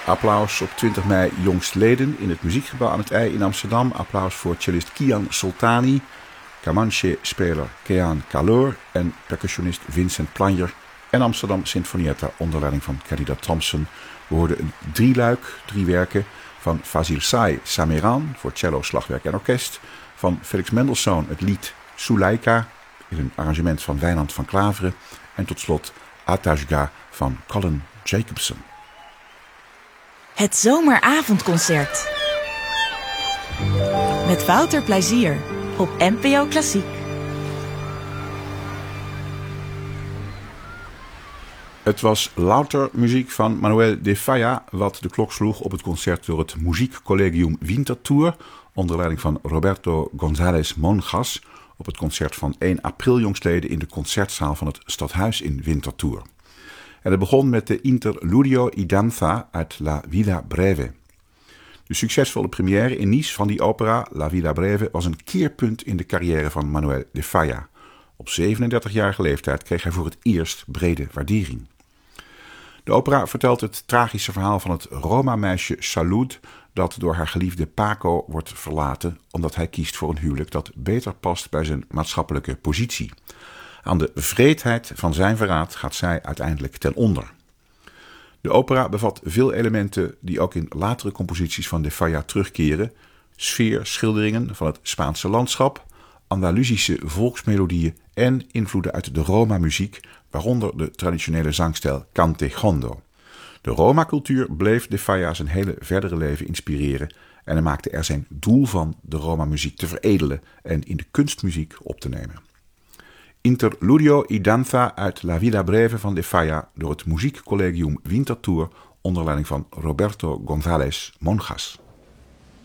Applaus op 20 mei jongstleden in het Muziekgebouw aan het IJ in Amsterdam. Applaus voor cellist Kian Soltani, Comanche-speler Kean Kalor en percussionist Vincent Planjer en Amsterdam Sinfonietta onder leiding van Khadija Thompson. We hoorden een drieluik, 3 werken van Fazil Say Sameran voor cello, slagwerk en orkest. Van Felix Mendelssohn het lied Suleika in een arrangement van Wijnand van Klaveren. En tot slot Atajga van Colin Jacobson. Het zomeravondconcert. Met Wouter Plezier op NPO Klassiek. Het was louter muziek van Manuel de Falla wat de klok sloeg op het concert door het Muziekcollegium Winterthur onder leiding van Roberto González Monjas op het concert van 1 april jongstleden in de concertzaal van het Stadhuis in Winterthur. En het begon met de Interludio y Danza uit La Villa Breve. De succesvolle première in Nice van die opera La Villa Breve was een keerpunt in de carrière van Manuel de Falla. Op 37-jarige leeftijd kreeg hij voor het eerst brede waardering. De opera vertelt het tragische verhaal van het Roma-meisje Salud dat door haar geliefde Paco wordt verlaten omdat hij kiest voor een huwelijk dat beter past bij zijn maatschappelijke positie. Aan de wreedheid van zijn verraad gaat zij uiteindelijk ten onder. De opera bevat veel elementen die ook in latere composities van de Falla terugkeren. Sfeerschilderingen van het Spaanse landschap, Andaluzische volksmelodieën en invloeden uit de Roma-muziek, waaronder de traditionele zangstijl cantejondo. De Roma-cultuur bleef de Falla zijn hele verdere leven inspireren en hij maakte er zijn doel van de Roma-muziek te veredelen en in de kunstmuziek op te nemen. Interludio y Danza uit La Villa Breve van de Falla door het Muziekcollegium Winterthur onder leiding van Roberto González Monjas.